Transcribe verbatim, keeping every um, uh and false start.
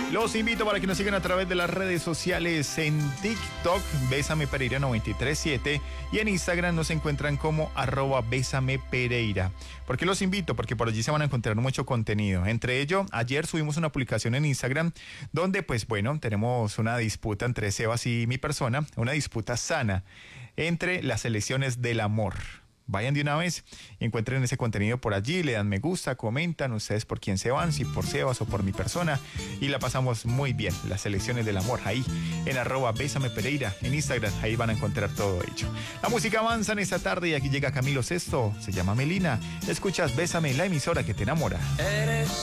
Los invito para que nos sigan a través de las redes sociales en TikTok, Bésame Pereira noventa y tres siete, y en Instagram nos encuentran como arroba Bésame Pereira. ¿Por qué los invito? Porque por allí se van a encontrar mucho contenido. Entre ello, ayer subimos una publicación en Instagram donde, pues bueno, tenemos una disputa entre Sebas y mi persona, una disputa sana entre las elecciones del amor. Vayan de una vez, encuentren ese contenido por allí, le dan me gusta, comentan ustedes por quién se van, si por Sebas o por mi persona, y la pasamos muy bien. Las elecciones del amor, ahí en arroba Bésame Pereira, en Instagram, ahí van a encontrar todo ello. La música avanza en esta tarde y aquí llega Camilo Sesto, se llama Melina. Escuchas Bésame, la emisora que te enamora. Eres